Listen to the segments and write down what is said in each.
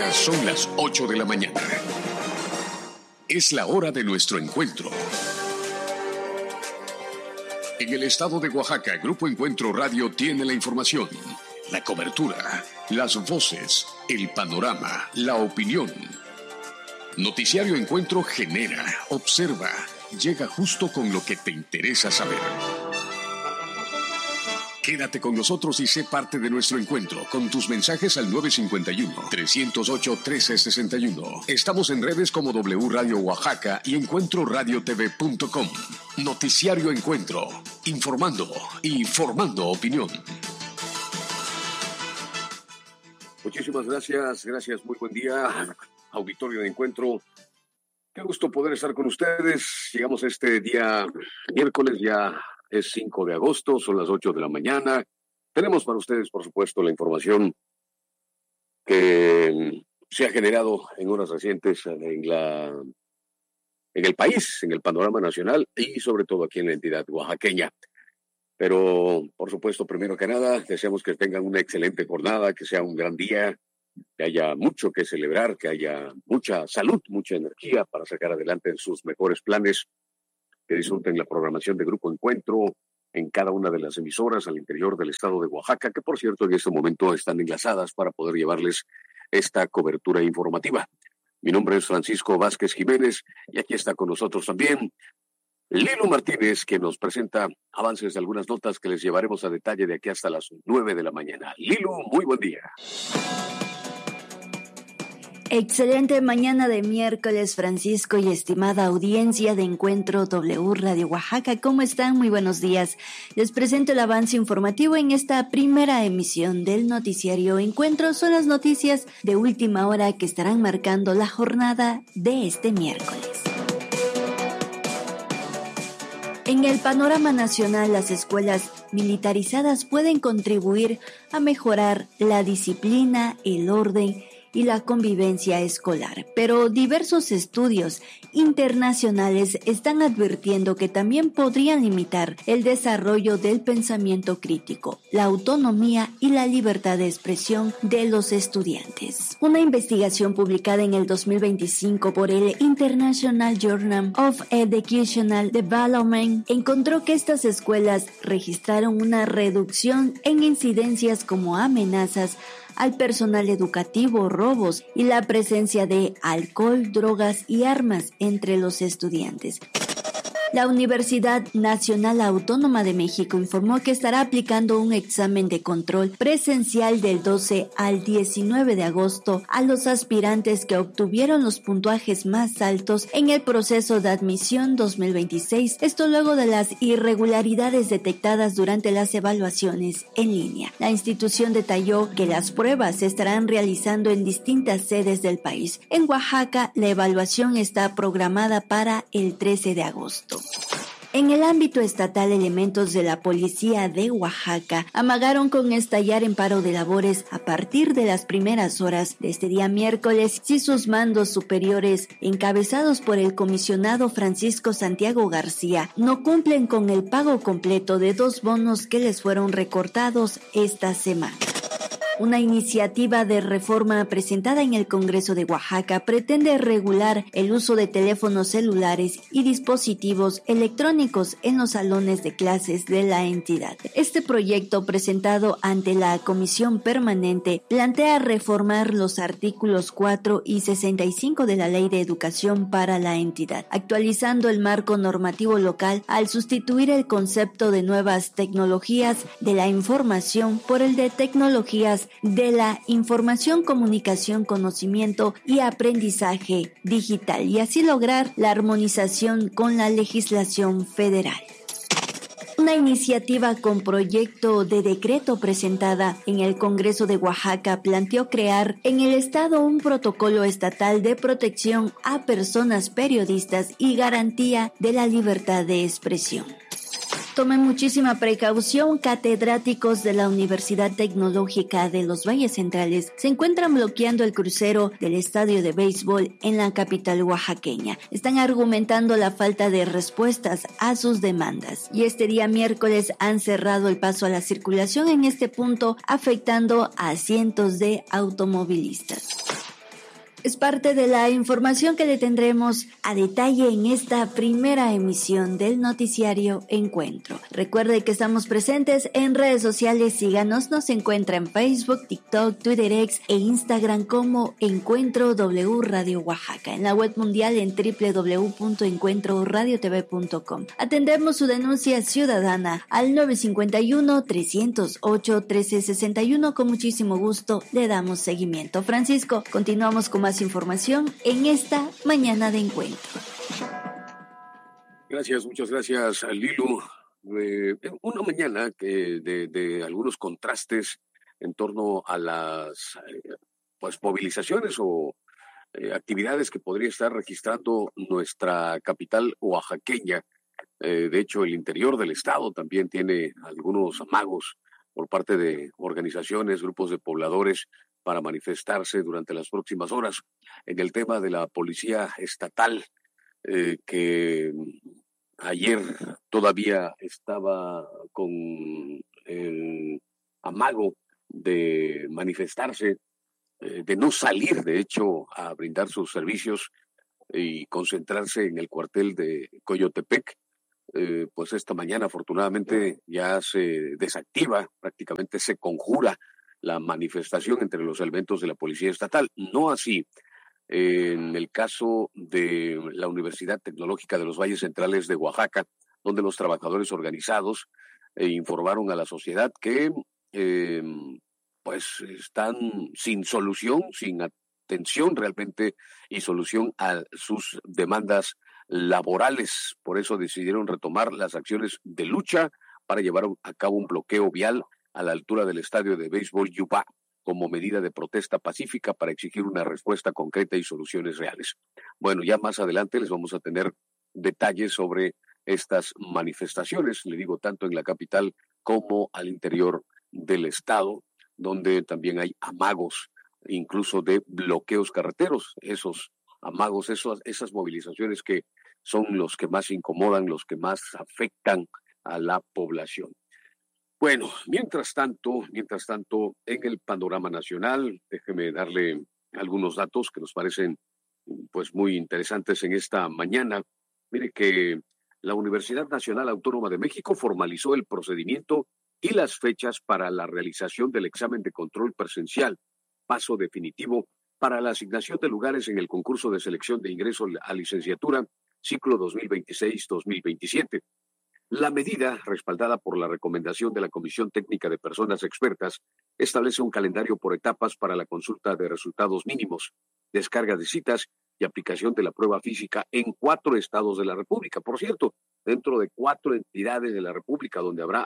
Son las 8 de la mañana. Es la hora de nuestro encuentro. En el estado de Oaxaca, Grupo Encuentro Radio tiene la información, la cobertura, las voces, el panorama, la opinión. Noticiario Encuentro genera, observa, llega justo con lo que te interesa saber. Quédate con nosotros y sé parte de nuestro encuentro con tus mensajes al 951-308-1361. Estamos en redes como W Radio Oaxaca y encuentroradiotv.com. Noticiario Encuentro, informando y formando opinión. Muchísimas gracias, muy buen día, auditorio de Encuentro. Qué gusto poder estar con ustedes. Llegamos este día miércoles, ya es 5 de agosto, son las 8 de la mañana. Tenemos para ustedes, por supuesto, la información que se ha generado en horas recientes en el país, en el panorama nacional y sobre todo aquí en la entidad oaxaqueña. Pero, por supuesto, primero que nada, deseamos que tengan una excelente jornada, que sea un gran día, que haya mucho que celebrar, que haya mucha salud, mucha energía para sacar adelante en sus mejores planes. Que disfruten la programación de Grupo Encuentro en cada una de las emisoras al interior del estado de Oaxaca, que por cierto en este momento están enlazadas para poder llevarles esta cobertura informativa. Mi nombre es Francisco Vázquez Jiménez y aquí está con nosotros también Lilo Martínez, que nos presenta avances de algunas notas que les llevaremos a detalle de aquí hasta las 9 de la mañana. Lilo, muy buen día. Excelente mañana de miércoles, Francisco, y estimada audiencia de Encuentro W Radio Oaxaca. ¿Cómo están? Muy buenos días. Les presento el avance informativo en esta primera emisión del noticiario Encuentro. Son las noticias de última hora que estarán marcando la jornada de este miércoles. En el panorama nacional, las escuelas militarizadas pueden contribuir a mejorar la disciplina, el orden y la convivencia escolar, pero diversos estudios internacionales están advirtiendo que también podrían limitar el desarrollo del pensamiento crítico, la autonomía y la libertad de expresión de los estudiantes. Una investigación publicada en el 2025 por el International Journal of Educational Development encontró que estas escuelas registraron una reducción en incidencias como amenazas al personal educativo, robos y la presencia de alcohol, drogas y armas entre los estudiantes. La Universidad Nacional Autónoma de México informó que estará aplicando un examen de control presencial del 12 al 19 de agosto a los aspirantes que obtuvieron los puntajes más altos en el proceso de admisión 2026, esto luego de las irregularidades detectadas durante las evaluaciones en línea. La institución detalló que las pruebas se estarán realizando en distintas sedes del país. En Oaxaca, la evaluación está programada para el 13 de agosto. En el ámbito estatal, elementos de la policía de Oaxaca amagaron con estallar en paro de labores a partir de las primeras horas de este día miércoles si sus mandos superiores, encabezados por el comisionado Francisco Santiago García, no cumplen con el pago completo de 2 bonos que les fueron recortados esta semana. Una iniciativa de reforma presentada en el Congreso de Oaxaca pretende regular el uso de teléfonos celulares y dispositivos electrónicos en los salones de clases de la entidad. Este proyecto, presentado ante la Comisión Permanente, plantea reformar los artículos 4 y 65 de la Ley de Educación para la entidad, actualizando el marco normativo local al sustituir el concepto de nuevas tecnologías de la información por el de tecnologías de la información, comunicación, conocimiento y aprendizaje digital, y así lograr la armonización con la legislación federal. Una iniciativa con proyecto de decreto presentada en el Congreso de Oaxaca planteó crear en el estado un protocolo estatal de protección a personas periodistas y garantía de la libertad de expresión. Tomen muchísima precaución. Catedráticos de la Universidad Tecnológica de los Valles Centrales se encuentran bloqueando el crucero del estadio de béisbol en la capital oaxaqueña. Están argumentando la falta de respuestas a sus demandas. Y este día miércoles han cerrado el paso a la circulación en este punto, afectando a cientos de automovilistas. Es parte de la información que le tendremos a detalle en esta primera emisión del noticiario Encuentro. Recuerde que estamos presentes en redes sociales, síganos, nos encuentra en Facebook, TikTok, Twitter X e Instagram como Encuentro W Radio Oaxaca, en la web mundial en www.encuentroradiotv.com. Atendemos su denuncia ciudadana al 951-308-1361. Con muchísimo gusto le damos seguimiento. Francisco, continuamos con más información en esta mañana de Encuentro. Gracias, muchas gracias, Lilu. Una mañana que de algunos contrastes en torno a las movilizaciones o actividades que podría estar registrando nuestra capital oaxaqueña. De hecho, el interior del estado también tiene algunos amagos por parte de organizaciones, grupos de pobladores para manifestarse durante las próximas horas en el tema de la policía estatal, que ayer todavía estaba con el amago de manifestarse, de no salir, de hecho, a brindar sus servicios y concentrarse en el cuartel de Coyotepec. Pues esta mañana afortunadamente ya se desactiva, prácticamente se conjura la manifestación entre los elementos de la Policía Estatal. No así en el caso de la Universidad Tecnológica de los Valles Centrales de Oaxaca, donde los trabajadores organizados informaron a la sociedad que pues están sin solución, sin atención realmente y solución a sus demandas laborales. Por eso decidieron retomar las acciones de lucha para llevar a cabo un bloqueo vial a la altura del estadio de béisbol Yupá, como medida de protesta pacífica para exigir una respuesta concreta y soluciones reales. Bueno, ya más adelante les vamos a tener detalles sobre estas manifestaciones, le digo, tanto en la capital como al interior del estado, donde también hay amagos, incluso de bloqueos carreteros. Esos amagos, esas movilizaciones que son los que más incomodan, los que más afectan a la población. Bueno, mientras tanto, en el panorama nacional, déjeme darle algunos datos que nos parecen pues muy interesantes en esta mañana. Mire que la Universidad Nacional Autónoma de México formalizó el procedimiento y las fechas para la realización del examen de control presencial, paso definitivo para la asignación de lugares en el concurso de selección de ingreso a licenciatura, ciclo 2026-2027. La medida, respaldada por la recomendación de la Comisión Técnica de Personas Expertas, establece un calendario por etapas para la consulta de resultados mínimos, descarga de citas y aplicación de la prueba física en 4 estados de la República. Por cierto, dentro de 4 entidades de la República donde habrá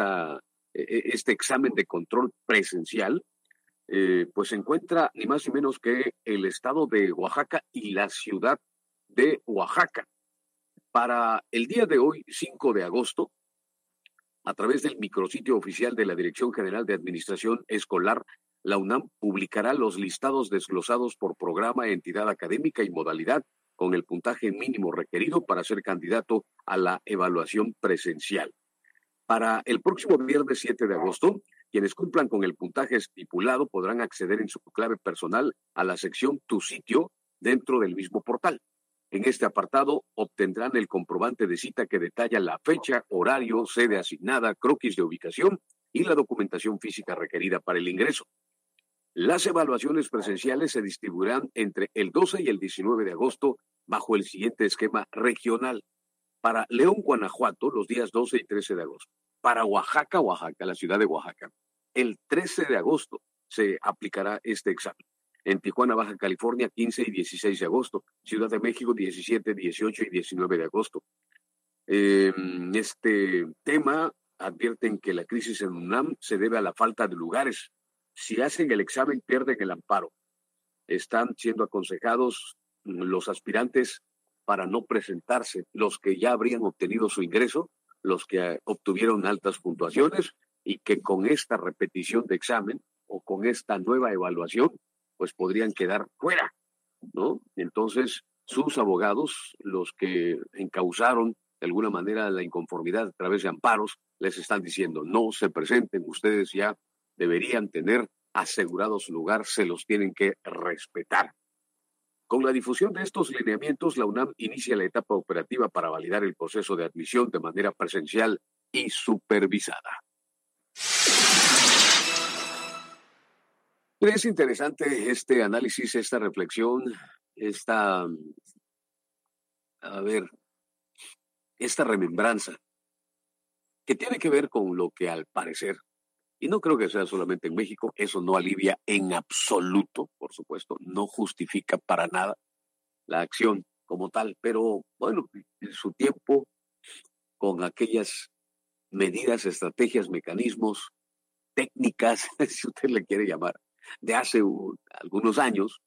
este examen de control presencial, pues se encuentra ni más ni menos que el estado de Oaxaca y la ciudad de Oaxaca. Para el día de hoy, 5 de agosto, a través del micrositio oficial de la Dirección General de Administración Escolar, la UNAM publicará los listados desglosados por programa, entidad académica y modalidad con el puntaje mínimo requerido para ser candidato a la evaluación presencial. Para el próximo viernes 7 de agosto, quienes cumplan con el puntaje estipulado podrán acceder en su clave personal a la sección Tu sitio dentro del mismo portal. En este apartado obtendrán el comprobante de cita que detalla la fecha, horario, sede asignada, croquis de ubicación y la documentación física requerida para el ingreso. Las evaluaciones presenciales se distribuirán entre el 12 y el 19 de agosto bajo el siguiente esquema regional. Para León, Guanajuato, los días 12 y 13 de agosto. Para Oaxaca, la ciudad de Oaxaca, el 13 de agosto se aplicará este examen. En Tijuana, Baja California, 15 y 16 de agosto. Ciudad de México, 17, 18 y 19 de agosto. Este tema advierten que la crisis en UNAM se debe a la falta de lugares. Si hacen el examen, pierden el amparo. Están siendo aconsejados los aspirantes para no presentarse, los que ya habrían obtenido su ingreso, los que obtuvieron altas puntuaciones y que con esta repetición de examen o con esta nueva evaluación, pues podrían quedar fuera, ¿no? Entonces, sus abogados, los que encauzaron de alguna manera la inconformidad a través de amparos, les están diciendo, no se presenten, ustedes ya deberían tener asegurado su lugar, se los tienen que respetar. Con la difusión de estos lineamientos, la UNAM inicia la etapa operativa para validar el proceso de admisión de manera presencial y supervisada. Es interesante este análisis, esta reflexión, esta remembranza, que tiene que ver con lo que al parecer, y no creo que sea solamente en México, eso no alivia en absoluto, por supuesto, no justifica para nada la acción como tal, pero bueno, en su tiempo, con aquellas medidas, estrategias, mecanismos, técnicas, si usted le quiere llamar, de hace algunos años,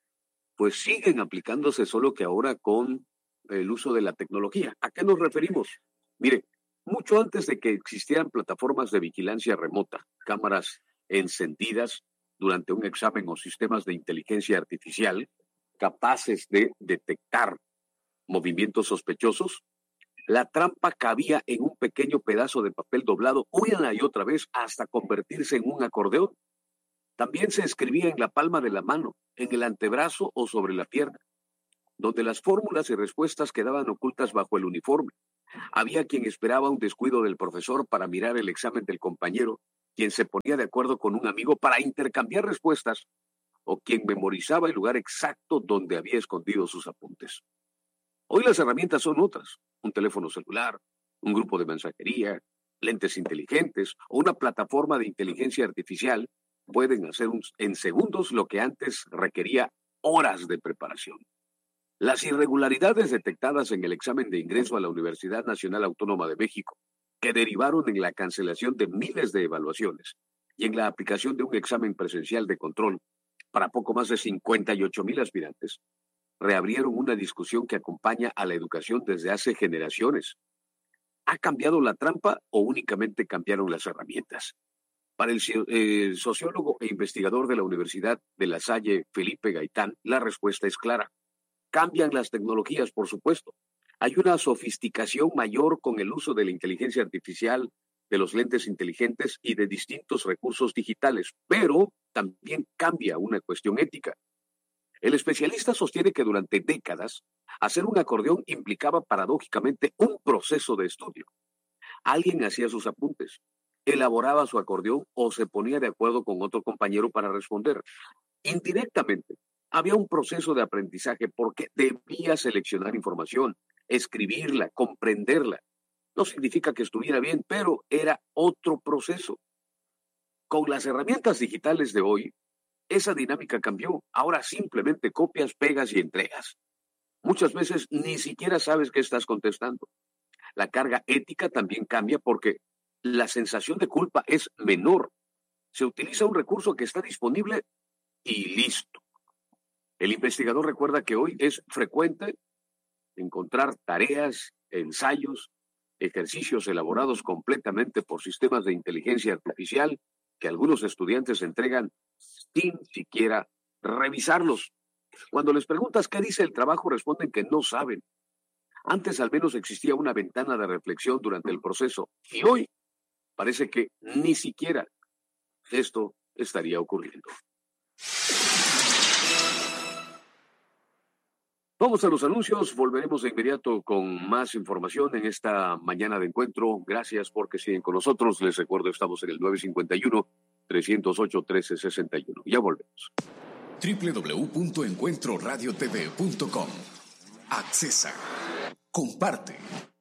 pues siguen aplicándose, solo que ahora con el uso de la tecnología. ¿A qué nos referimos? Mire, mucho antes de que existieran plataformas de vigilancia remota, cámaras encendidas durante un examen o sistemas de inteligencia artificial capaces de detectar movimientos sospechosos, la trampa cabía en un pequeño pedazo de papel doblado una y otra vez hasta convertirse en un acordeón. También se escribía en la palma de la mano, en el antebrazo o sobre la pierna, donde las fórmulas y respuestas quedaban ocultas bajo el uniforme. Había quien esperaba un descuido del profesor para mirar el examen del compañero, quien se ponía de acuerdo con un amigo para intercambiar respuestas, o quien memorizaba el lugar exacto donde había escondido sus apuntes. Hoy las herramientas son otras: un teléfono celular, un grupo de mensajería, lentes inteligentes o una plataforma de inteligencia artificial pueden hacer en segundos lo que antes requería horas de preparación. Las irregularidades detectadas en el examen de ingreso a la Universidad Nacional Autónoma de México, que derivaron en la cancelación de miles de evaluaciones y en la aplicación de un examen presencial de control para poco más de 58,000 aspirantes, reabrieron una discusión que acompaña a la educación desde hace generaciones. ¿Ha cambiado la trampa o únicamente cambiaron las herramientas? Para el sociólogo e investigador de la Universidad de La Salle, Felipe Gaitán, la respuesta es clara. Cambian las tecnologías, por supuesto. Hay una sofisticación mayor con el uso de la inteligencia artificial, de los lentes inteligentes y de distintos recursos digitales, pero también cambia una cuestión ética. El especialista sostiene que durante décadas, hacer un acordeón implicaba paradójicamente un proceso de estudio. Alguien hacía sus apuntes, elaboraba su acordeón o se ponía de acuerdo con otro compañero para responder. Indirectamente, había un proceso de aprendizaje porque debía seleccionar información, escribirla, comprenderla. No significa que estuviera bien, pero era otro proceso. Con las herramientas digitales de hoy, esa dinámica cambió. Ahora simplemente copias, pegas y entregas. Muchas veces ni siquiera sabes qué estás contestando. La carga ética también cambia porque la sensación de culpa es menor. Se utiliza un recurso que está disponible y listo. El investigador recuerda que hoy es frecuente encontrar tareas, ensayos, ejercicios elaborados completamente por sistemas de inteligencia artificial que algunos estudiantes entregan sin siquiera revisarlos. Cuando les preguntas qué dice el trabajo, responden que no saben. Antes al menos existía una ventana de reflexión durante el proceso y hoy parece que ni siquiera esto estaría ocurriendo. Vamos a los anuncios, volveremos de inmediato con más información en esta mañana de encuentro. Gracias porque siguen con nosotros. Les recuerdo, estamos en el 951-308-1361. Ya volvemos. www.encuentroradiotv.com. Accesa. Comparte.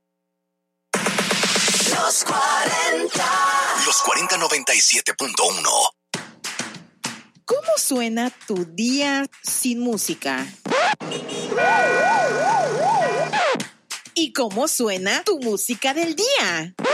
Los 40. Los 4097.1. ¿Cómo suena tu día sin música? ¿Y cómo suena tu música del día?